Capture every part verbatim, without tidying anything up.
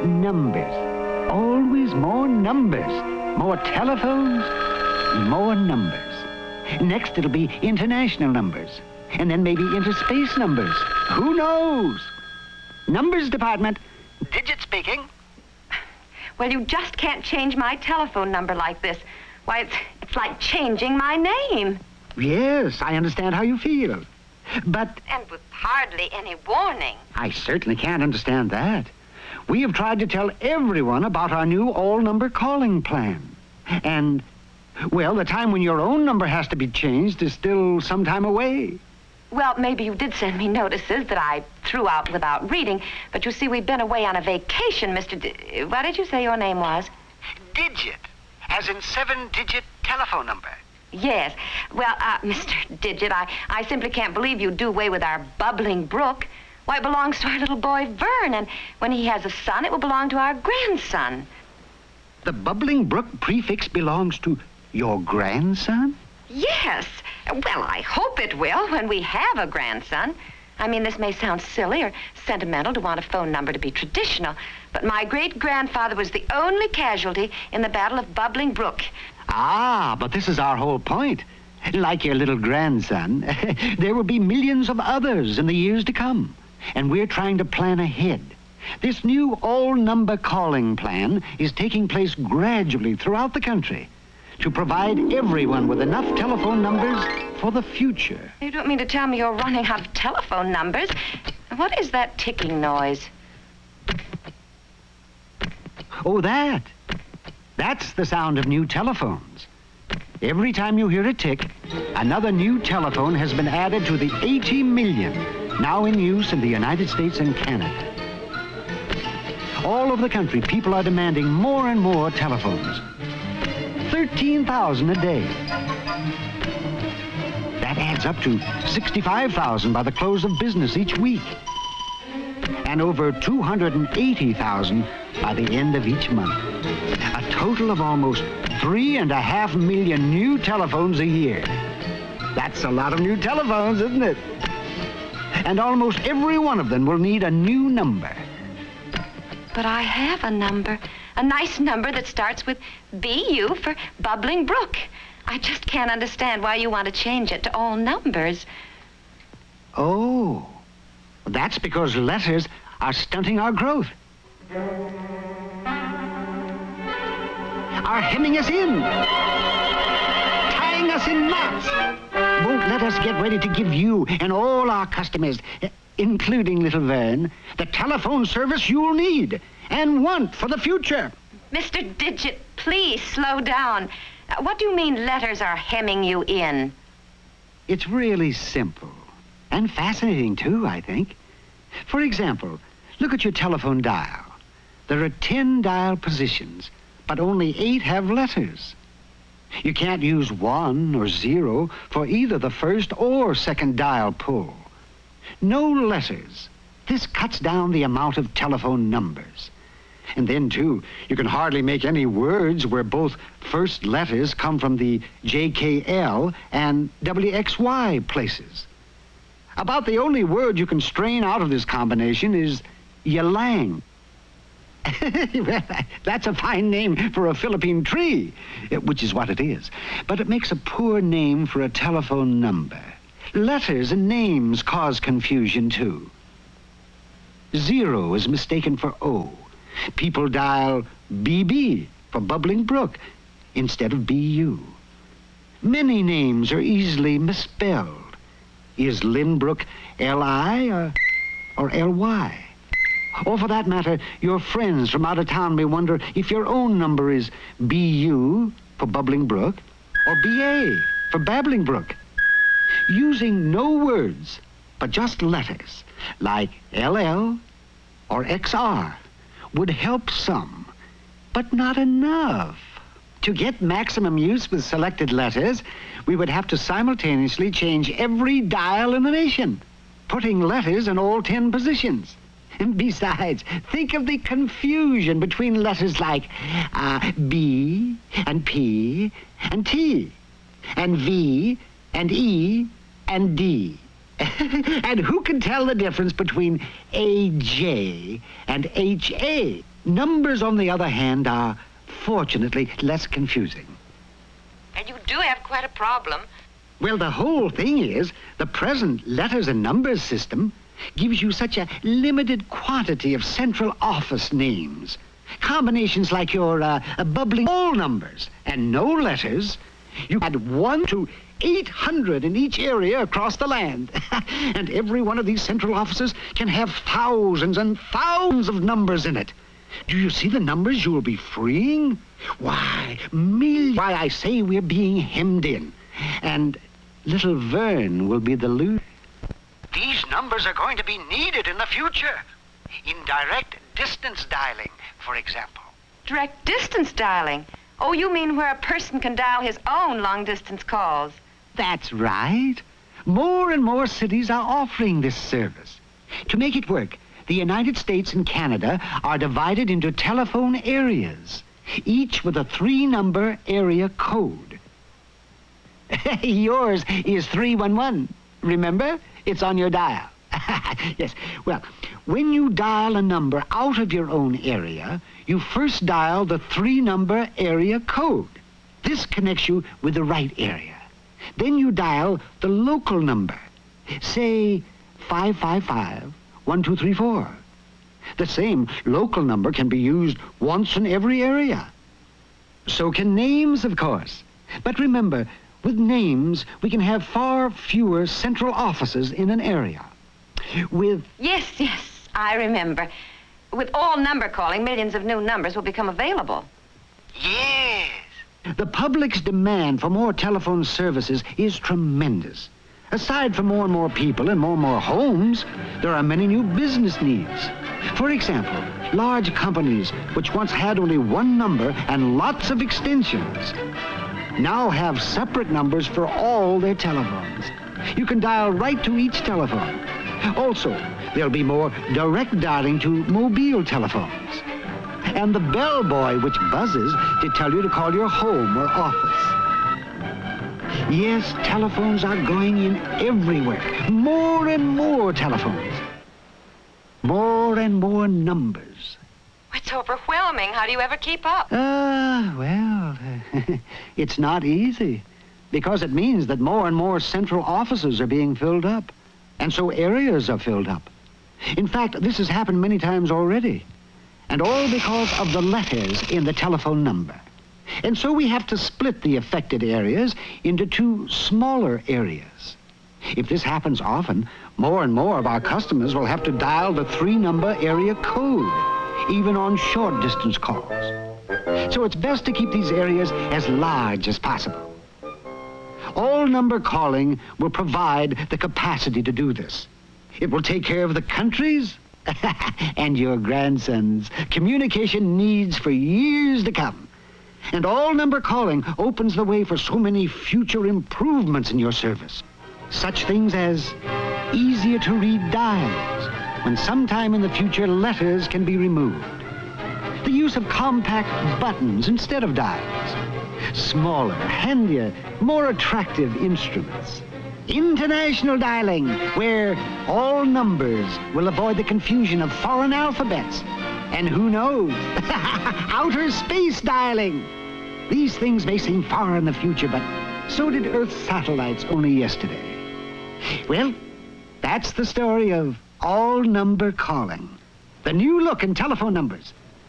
Numbers. Always more numbers. More telephones, more numbers. Next, it'll be international numbers. And then maybe interspace numbers. Who knows? Numbers department. Digit speaking. Well, you just can't change my telephone number like this. Why, it's, it's like changing my name. Yes, I understand how you feel. But... And with hardly any warning. I certainly can't understand that. We have tried to tell everyone about our new all-number calling plan. And, well, the time when your own number has to be changed is still some time away. Well, maybe you did send me notices that I threw out without reading, but you see, we've been away on a vacation, Mister D- what did you say your name was? Digit, as in seven-digit telephone number. Yes. Well, uh, Mister Digit, I, I simply can't believe you do away with our bubbling brook. Why, it belongs to our little boy, Vern, and when he has a son, it will belong to our grandson. The bubbling brook prefix belongs to your grandson? Yes. Well, I hope it will when we have a grandson. I mean, this may sound silly or sentimental to want a phone number to be traditional, but my great-grandfather was the only casualty in the Battle of Bubbling Brook. Ah, but this is our whole point. Like your little grandson, there will be millions of others in the years to come, and we're trying to plan ahead. This new all-number calling plan is taking place gradually throughout the country to provide everyone with enough telephone numbers for the future. You don't mean to tell me you're running out of telephone numbers? What is that ticking noise? Oh, that. That's the sound of new telephones. Every time you hear a tick, another new telephone has been added to the eighty million now in use in the United States and Canada. All over the country, people are demanding more and more telephones. thirteen thousand a day. That adds up to sixty-five thousand by the close of business each week. And over two hundred eighty thousand by the end of each month. A total of almost three and a half million new telephones a year. That's a lot of new telephones, isn't it? And almost every one of them will need a new number. But I have a number. A nice number that starts with B U for Bubbling Brook. I just can't understand why you want to change it to all numbers. Oh, that's because letters are stunting our growth. Are hemming us in. Tying us in knots. Won't let us get ready to give you and all our customers, including little Vern, the telephone service you'll need and want for the future. Mister Digit, please slow down. Uh, what do you mean letters are hemming you in? It's really simple. And fascinating, too, I think. For example, look at your telephone dial. There are ten dial positions, but only eight have letters. You can't use one or zero for either the first or second dial pull. No letters. This cuts down the amount of telephone numbers. And then, too, you can hardly make any words where both first letters come from the J K L and W X Y places. About the only word you can strain out of this combination is ylang. That's a fine name for a Philippine tree, which is what it is. But it makes a poor name for a telephone number. Letters and names cause confusion, too. Zero is mistaken for O. People dial B B for Bubbling Brook instead of B U. Many names are easily misspelled. Is Lynbrook L I or, or L Y? Or for that matter, your friends from out of town may wonder if your own number is B U for Bubbling Brook or B A for Babbling Brook. Using no words, but just letters, like L L or X R, would help some, but not enough. To get maximum use with selected letters, we would have to simultaneously change every dial in the nation, putting letters in all ten positions. And besides, think of the confusion between letters like uh, B and P and T and V and E and D. And who can tell the difference between A J and H A? Numbers, on the other hand, are fortunately less confusing. And you do have quite a problem. Well, the whole thing is the present letters and numbers system gives you such a limited quantity of central office names. Combinations like your uh, bubbling all numbers and no letters. You add one to eight hundred in each area across the land. And every one of these central offices can have thousands and thousands of numbers in it. Do you see the numbers you will be freeing? Why, millions. Why, I say we're being hemmed in. And little Vern will be the loser. These numbers are going to be needed in the future. In direct distance dialing, for example. Direct distance dialing? Oh, you mean where a person can dial his own long-distance calls? That's right. More and more cities are offering this service. To make it work, the United States and Canada are divided into telephone areas, each with a three-number area code. Yours is three one one. Remember? It's on your dial. Yes. Well, when you dial a number out of your own area, you first dial the three-number area code. This connects you with the right area. Then you dial the local number, say five five five, one two three four. The same local number can be used once in every area. So can names, of course. But remember, with names, we can have far fewer central offices in an area. With... Yes, yes, I remember. With all number calling, millions of new numbers will become available. Yes. The public's demand for more telephone services is tremendous. Aside from more and more people and more and more homes, there are many new business needs. For example, large companies which once had only one number and lots of extensions now have separate numbers for all their telephones. You can dial right to each telephone. Also, there'll be more direct dialing to mobile telephones. And the bellboy which buzzes to tell you to call your home or office. Yes, telephones are going in everywhere. More and more telephones. More and more numbers. It's overwhelming. How do you ever keep up? Ah, uh, well, it's not easy. Because it means that more and more central offices are being filled up. And so areas are filled up. In fact, this has happened many times already. And all because of the letters in the telephone number. And so we have to split the affected areas into two smaller areas. If this happens often, more and more of our customers will have to dial the three-number area code, even on short-distance calls. So it's best to keep these areas as large as possible. All-number calling will provide the capacity to do this. It will take care of the country's and your grandson's communication needs for years to come. And all-number calling opens the way for so many future improvements in your service. Such things as easier-to-read dials, when sometime in the future letters can be removed. The use of compact buttons instead of dials. Smaller, handier, more attractive instruments. International dialing, where all numbers will avoid the confusion of foreign alphabets. And who knows, outer space dialing. These things may seem far in the future, but so did Earth's satellites only yesterday. Well, that's the story of all-number calling. The new look in telephone numbers.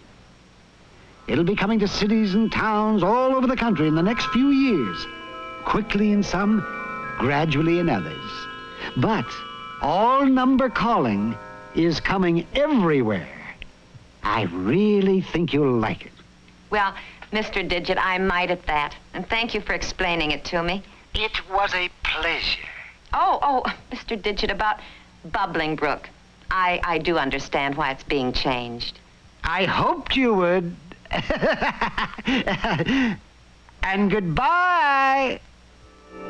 It'll be coming to cities and towns all over the country in the next few years. Quickly in some, gradually in others. But all-number calling is coming everywhere. I really think you'll like it. Well, Mister Digit, I might at that. And thank you for explaining it to me. It was a pleasure. Oh, oh, Mister Digit, about Bubbling Brook. I, I do understand why it's being changed. I hoped you would. And goodbye.